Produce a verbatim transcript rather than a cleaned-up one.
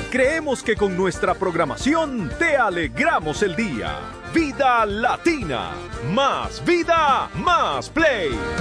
Creemos que con nuestra programación te alegramos el día. Vida Latina. Más vida, más play.